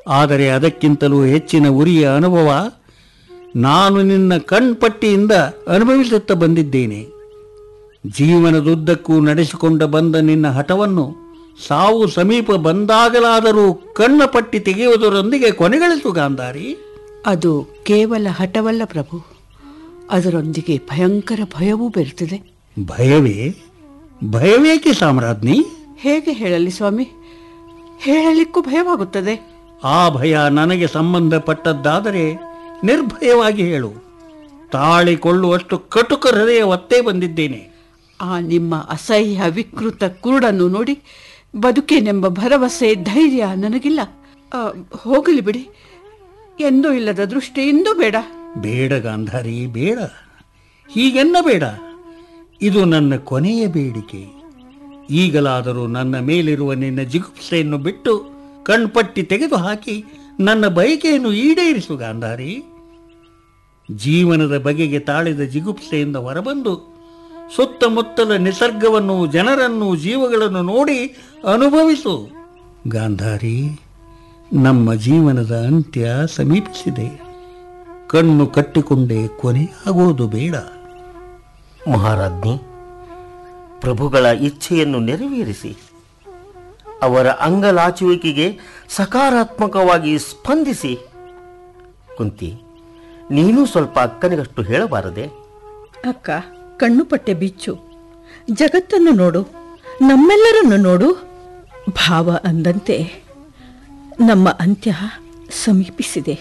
ಆದರೆ ಅದಕ್ಕಿಂತಲೂ ಹೆಚ್ಚಿನ ಉರಿಯ ಅನುಭವ ನಾನು ನಿನ್ನ ಕಣ್ಪಟ್ಟಿಯಿಂದ ಅನುಭವಿಸುತ್ತಾ ಬಂದಿದ್ದೇನೆ. ಜೀವನದುದ್ದಕ್ಕೂ ನಡೆಸಿಕೊಂಡ ಬಂದ ನಿನ್ನ ಹಠವನ್ನು ಸಾವು ಸಮೀಪ ಬಂದಾಗಲಾದರೂ ಕಣ್ಣ ಪಟ್ಟಿ ತೆಗೆಯುವುದರೊಂದಿಗೆ ಕೊನೆಗಳಿಸು ಗಾಂಧಾರಿ. ಅದು ಕೇವಲ ಹಠವಲ್ಲ ಪ್ರಭು, ಅದರೊಂದಿಗೆ ಭಯಂಕರ ಭಯವೂ ಬೆರೆತಿದೆ. ಭಯವೇ? ಭಯವೇಕೆ ಸಾಮ್ರಾಜ್ಞಿ? ಹೇಗೆ ಹೇಳಲಿ ಸ್ವಾಮಿ, ಹೇಳಲಿಕ್ಕೂ ಭಯವಾಗುತ್ತದೆ. ಆ ಭಯ ನನಗೆ ಸಂಬಂಧಪಟ್ಟದ್ದಾದರೆ ನಿರ್ಭಯವಾಗಿ ಹೇಳು. ತಾಳಿಕೊಳ್ಳುವಷ್ಟು ಕಟುಕ ಹೃದಯ ಒತ್ತೇ ಬಂದಿದ್ದೇನೆ. ಆ ನಿಮ್ಮ ಅಸಹ್ಯ ವಿಕೃತ ಕುರುಡನ್ನು ನೋಡಿ ಬದುಕೇನೆಂಬ ಭರವಸೆ ಧೈರ್ಯ ನನಗಿಲ್ಲ. ಹೋಗಲಿ ಬಿಡಿ, ಎಂದೂ ಇಲ್ಲದ ದೃಷ್ಟಿ ಇಂದೂ ಬೇಡ. ಬೇಡ ಗಾಂಧಾರಿ, ಬೇಡ, ಹೀಗೆನ್ನ ಬೇಡ. ಇದು ನನ್ನ ಕೊನೆಯ ಬೇಡಿಕೆ. ಈಗಲಾದರೂ ನನ್ನ ಮೇಲಿರುವ ನಿನ್ನ ಜಿಗುಪ್ಸೆಯನ್ನು ಬಿಟ್ಟು ಕಣ್ಪಟ್ಟಿ ತೆಗೆದು ಹಾಕಿ ನನ್ನ ಬಯಕೆಯನ್ನು ಈಡೇರಿಸು ಗಾಂಧಾರಿ. ಜೀವನದ ಬಗೆಗೆ ತಾಳಿದ ಜಿಗುಪ್ಸೆಯಿಂದ ಹೊರಬಂದು ಸುತ್ತಮುತ್ತಲ ನಿಸರ್ಗವನ್ನು, ಜನರನ್ನು, ಜೀವಗಳನ್ನು ನೋಡಿ ಅನುಭವಿಸು ಗಾಂಧಾರಿ. ನಮ್ಮ ಜೀವನದ ಅಂತ್ಯ ಸಮೀಪಿಸಿದೆ. ಕಣ್ಣು ಕಟ್ಟಿಕೊಂಡೇ ಕೊನೆಯಾಗುವುದು ಬೇಡ. ಮಹಾರಾಜ್ಞಿ, ಪ್ರಭುಗಳ ಇಚ್ಛೆಯನ್ನು ನೆರವೇರಿಸಿ ಅವರ ಅಂಗಲಾಚುವಿಕೆಗೆ ಸಕಾರಾತ್ಮಕವಾಗಿ ಸ್ಪಂದಿಸಿ. ಕುಂತಿ, ನೀನು ಸ್ವಲ್ಪ ಅಕ್ಕನಿಗಷ್ಟು ಹೇಳಬಾರದೆ? ಅಕ್ಕ, ಕಣ್ಣು ಪಟ್ಟೆ ಬಿಚ್ಚು, ಜಗತ್ತನ್ನು ನೋಡು, ನಮ್ಮೆಲ್ಲರನ್ನು ನೋಡು. ಭಾವ ಅಂದಂತೆ ನಮ್ಮ ಅಂತ್ಯ ಸಮೀಪಿಸಿದೆ.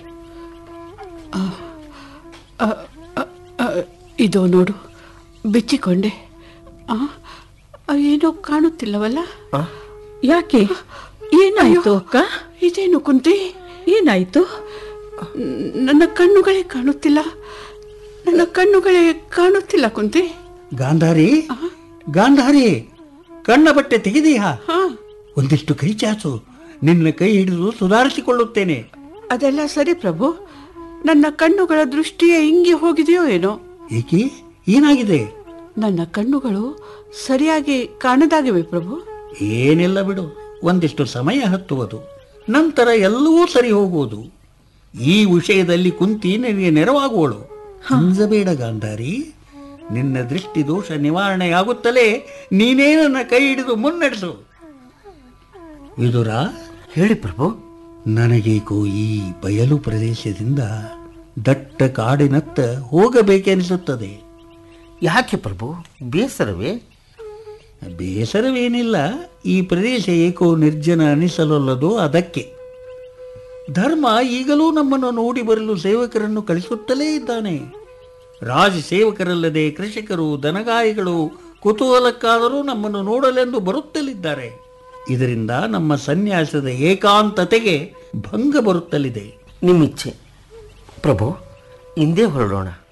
ಇದೋ ನೋಡು, ಬಿಚ್ಚಿಕೊಂಡೆ. ಏನೋ ಕಾಣುತ್ತಿಲ್ಲವಲ್ಲ? ಯಾಕೆ, ಏನಾಯ್ತು ಅಕ್ಕ? ಇದೇನು ಕುಂತಿ, ಏನಾಯ್ತು? ನನ್ನ ಕಣ್ಣುಗಳೇ ಕಾಣುತ್ತಿಲ್ಲ, ನನ್ನ ಕಣ್ಣುಗಳೇ ಕಾಣುತ್ತಿಲ್ಲ ಕುಂತಿ. ಗಾಂಧಾರಿ, ಗಾಂಧಾರಿ, ಕಣ್ಣ ಬಟ್ಟೆ ತೆಗೆದೀಯಾ? ಒಂದಿಷ್ಟು ಕೈ ಚಾಚು, ನಿನ್ನ ಕೈ ಹಿಡಿದು ಸುಧಾರಿಸಿಕೊಳ್ಳುತ್ತೇನೆ. ಅದೆಲ್ಲ ಸರಿ ಪ್ರಭು, ನನ್ನ ಕಣ್ಣುಗಳ ದೃಷ್ಟಿಯೇ ಹಿಂಗೆ ಹೋಗಿದೆಯೋ ಏನೋ. ಏಕೆ, ಏನಾಗಿದೆ? ನನ್ನ ಕಣ್ಣುಗಳು ಸರಿಯಾಗಿ ಕಾಣದಾಗಿವೆ ಪ್ರಭು. ಏನಿಲ್ಲ ಬಿಡು, ಒಂದಿಷ್ಟು ಸಮಯ ಹತ್ತುವುದು, ನಂತರ ಎಲ್ಲವೂ ಸರಿ ಹೋಗುವುದು. ಈ ವಿಷಯದಲ್ಲಿ ಕುಂತಿ ನಿನಗೆ ನೆರವಾಗುವಳು. ಹಂಸಬೇಡ ಗಾಂಧಾರಿ, ನಿನ್ನ ದೃಷ್ಟಿ ದೋಷ ನಿವಾರಣೆಯಾಗುತ್ತಲೇ ನೀನೇ ನನ್ನ ಕೈ ಹಿಡಿದು ಮುನ್ನಡೆಸು. ವಿದುರ, ಹೇಳಿ ಪ್ರಭು. ನನಗೇಕೋ ಈ ಬಯಲು ಪ್ರದೇಶದಿಂದ ದಟ್ಟ ಕಾಡಿನತ್ತ ಹೋಗಬೇಕೆನಿಸುತ್ತದೆ. ಯಾಕೆ ಪ್ರಭು, ಬೇಸರವೇ? ಬೇಸರವೇನಿಲ್ಲ, ಈ ಪ್ರದೇಶ ಏಕೋ ನಿರ್ಜನ ಅನಿಸಲೊಲ್ಲದು, ಅದಕ್ಕೆ. ಧರ್ಮ ಈಗಲೂ ನಮ್ಮನ್ನು ನೋಡಿ ಬರಲು ಸೇವಕರನ್ನು ಕಳಿಸುತ್ತಲೇ ಇದ್ದಾನೆ. ರಾಜ ಸೇವಕರಲ್ಲದೆ ಕೃಷಿಕರು, ದನಗಾಯಿಗಳು ಕುತೂಹಲಕ್ಕಾದರೂ ನಮ್ಮನ್ನು ನೋಡಲೆಂದು ಬರುತ್ತಲಿದ್ದಾರೆ. ಇದರಿಂದ ನಮ್ಮ ಸನ್ಯಾಸದ ಏಕಾಂತತೆಗೆ ಭಂಗ ಬರುತ್ತಲಿದೆ. ನಿಮ್ಮಿಚ್ಛೆ ಪ್ರಭು, ಇಂದೇ ಹೊರಡೋಣ.